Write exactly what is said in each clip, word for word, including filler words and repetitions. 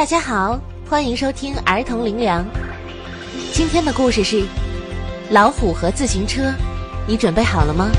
大家好，欢迎收听儿童灵粮。今天的故事是老虎和自行车，你准备好了吗？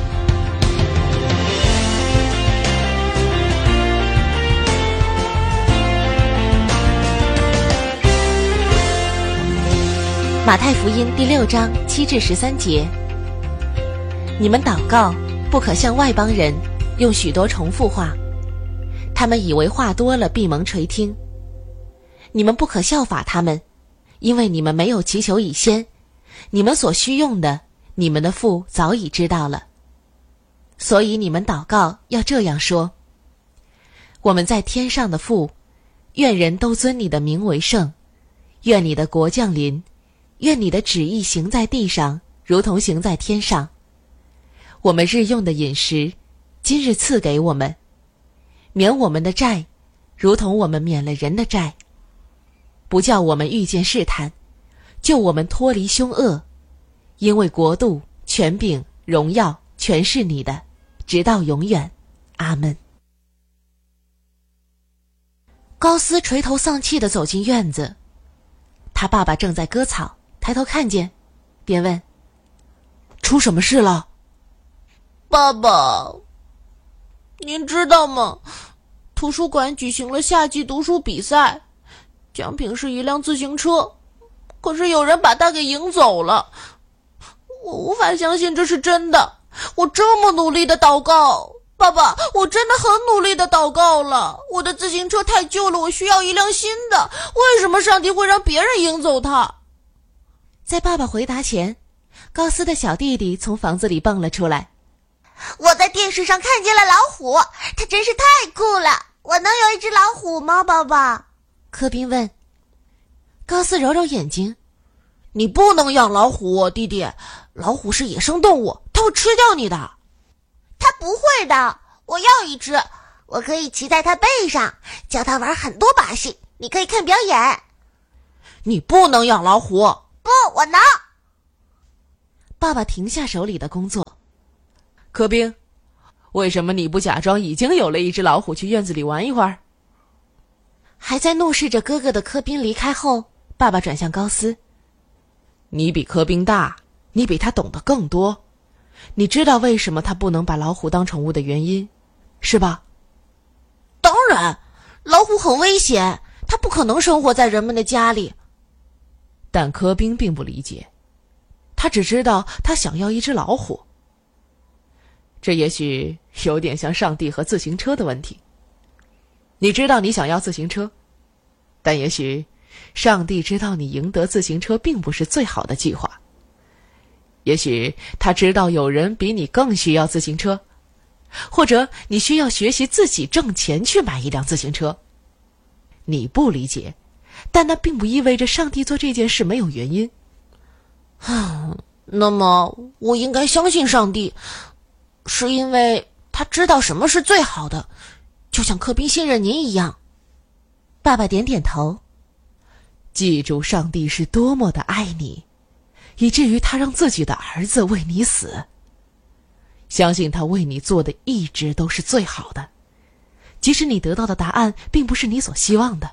马太福音第六章七至十三节，你们祷告，不可像外邦人，用许多重复话，他们以为话多了必蒙垂听。你们不可效法他们，因为你们没有祈求以先，你们所需用的，你们的父早已知道了。所以你们祷告要这样说：我们在天上的父，愿人都尊你的名为圣，愿你的国降临，愿你的旨意行在地上，如同行在天上。我们日用的饮食，今日赐给我们，免我们的债，如同我们免了人的债。不叫我们遇见试探，救我们脱离凶恶，因为国度、权柄、荣耀全是你的，直到永远。阿们。高斯垂头丧气地走进院子，他爸爸正在割草，抬头看见，便问：出什么事了？ 爸爸，您知道吗？图书馆举行了夏季读书比赛，奖品是一辆自行车，可是有人把它给赢走了。我无法相信这是真的，我这么努力的祷告，爸爸，我真的很努力的祷告了，我的自行车太旧了，我需要一辆新的，为什么上帝会让别人赢走它？ 在爸爸回答前，高斯的小弟弟从房子里蹦了出来。 我在电视上看见了老虎，它真是太酷了，我能有一只老虎吗，爸爸？ 柯宾问。高斯揉揉眼睛， 你不能养老虎，弟弟，老虎是野生动物，它会吃掉你的。 它不会的，我要一只，我可以骑在它背上，教它玩很多把戏，你可以看表演。 你不能养老虎。 不，我能。 爸爸停下手里的工作。 柯宾，为什么你不假装已经有了一只老虎去院子里玩一会儿？ 还在怒视着哥哥的柯宾离开后，爸爸转向高斯。 你比柯宾大，你比他懂得更多，你知道为什么他不能把老虎当宠物的原因，是吧？当然，老虎很危险，它不可能生活在人们的家里。但柯宾并不理解，他只知道他想要一只老虎。这也许有点像上帝和自行车的问题。你知道你想要自行车，但也许上帝知道你赢得自行车并不是最好的计划。也许他知道有人比你更需要自行车，或者你需要学习自己挣钱去买一辆自行车。你不理解，但那并不意味着上帝做这件事没有原因。那么我应该相信上帝，是因为他知道什么是最好的，就像柯宾信任您一样。 爸爸点点头。 记住上帝是多么的爱你，以至于他让自己的儿子为你死。相信他为你做的一直都是最好的，即使你得到的答案并不是你所希望的。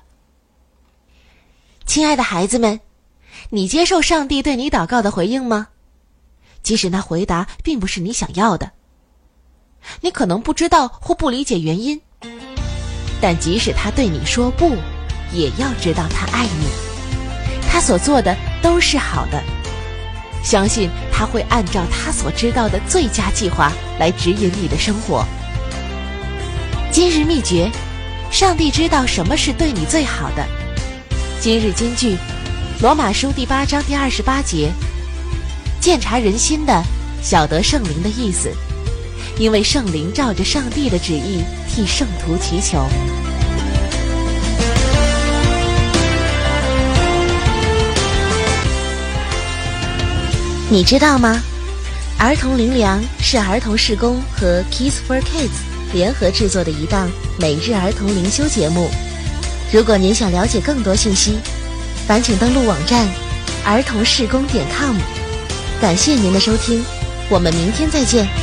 亲爱的孩子们，你接受上帝对你祷告的回应吗？即使那回答并不是你想要的，你可能不知道或不理解原因，但即使他对你说不，也要知道他爱你，他所做的都是好的，相信他会按照他所知道的最佳计划来指引你的生活。今日秘诀，上帝知道什么是对你最好的。今日金句，罗马书第八章第二十八节，鉴察人心的，晓得圣灵的意思，因为圣灵照着上帝的旨意替圣徒祈求。你知道吗？儿童灵粮是儿童事工和 Kids for Kids 联合制作的一档每日儿童灵修节目。如果您想了解更多信息，烦请登录网站儿童事工点 com。感谢您的收听，我们明天再见。